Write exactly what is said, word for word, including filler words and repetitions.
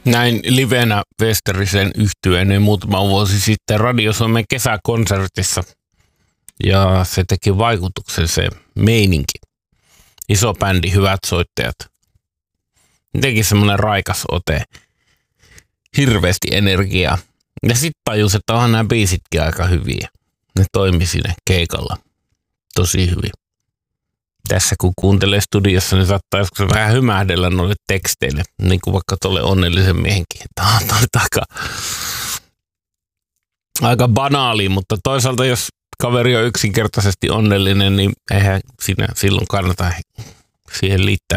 Näin livenä Westerisen yhtyeen muutama vuosi sitten Radio Suomen kesäkonsertissa. Ja se teki vaikutuksen se meininki. Iso bändi, hyvät soittajat. Teki semmoinen raikas ote. Hirveästi energiaa. Ja sitten tajus, että onhan nämä biisitkin aika hyviä. Ne toimi siinä keikalla tosi hyvin. Tässä kun kuuntelee studiossa, niin saattaa joskus vähän hymähdellä noille teksteille. Niin kuin vaikka tuolle onnellisen miehenkin. Tämä on aika, aika banaali, mutta toisaalta jos kaveri on yksinkertaisesti onnellinen, niin eihän siinä silloin kannata siihen liittää